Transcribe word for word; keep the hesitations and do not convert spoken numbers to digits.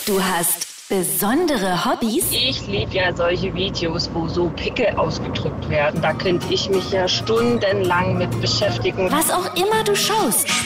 Du hast besondere Hobbys? Ich liebe ja solche Videos, wo so Pickel ausgedrückt werden. Da könnte ich mich ja stundenlang mit beschäftigen. Was auch immer du schaust,